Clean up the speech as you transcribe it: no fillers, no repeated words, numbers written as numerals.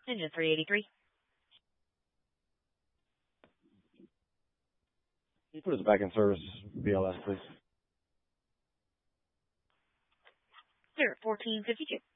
Engine 383. Can you put us back in service, BLS, please? Clear at 1452.